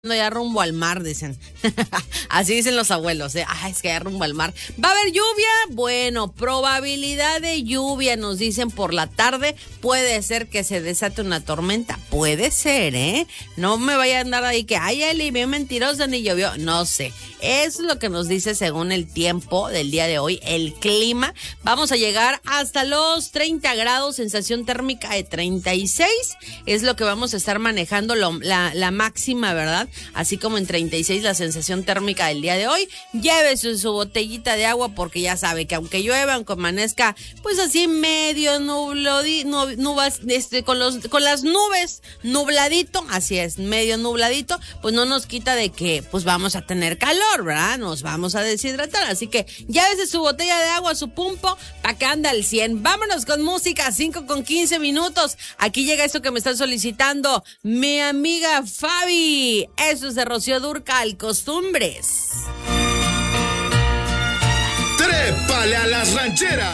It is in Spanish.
ya rumbo al mar, dicen. Así dicen los abuelos, ¿eh? Es que ya rumbo al mar. ¿Va a haber lluvia? Bueno, probabilidad de lluvia, nos dicen por la tarde. Puede ser que se desate una tormenta. Puede ser, ¿eh? No me vaya a andar ahí que, ay, Eli, bien mentirosa, ni llovió. No sé. Eso es lo que nos dice según el tiempo del día de hoy, el clima. Vamos a llegar hasta los 30 grados, sensación térmica de 36. Es lo que vamos a estar manejando, la máxima, ¿verdad? Así como en 36 la sensación térmica del día de hoy. Llévese su botellita de agua porque ya sabe que aunque llueva, aunque amanezca, pues así medio con las nubes, nubladito, así es, medio nubladito, pues no nos quita de que pues vamos a tener calor, ¿verdad? Nos vamos a deshidratar, así que llévese su botella de agua, su pumpo, para que anda al 100. Vámonos con música, 5:15. Aquí llega esto que me están solicitando mi amiga Fabi. Eso es de Rocío Dúrcal, Costumbres. ¡Trépale a las rancheras!